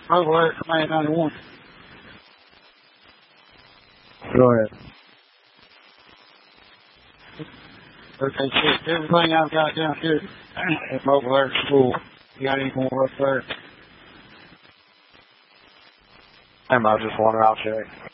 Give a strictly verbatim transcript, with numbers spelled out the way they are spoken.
Mobile Alert Command ninety-one. Go ahead. Okay, shit. Everything I've got down here at Mobile Alert's full. You got any more up there? I'm out just one route check.